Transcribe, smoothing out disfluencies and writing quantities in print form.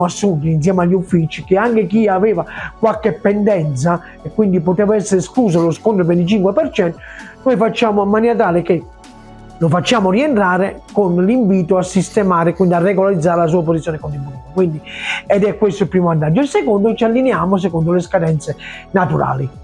assunti insieme agli uffici che anche chi aveva qualche pendenza e quindi poteva essere escluso lo sconto del 25%, noi facciamo in maniera tale che lo facciamo rientrare con l'invito a sistemare, quindi a regolarizzare la sua posizione contributiva. Quindi, ed è questo il primo vantaggio. Il secondo, ci allineiamo secondo le scadenze naturali.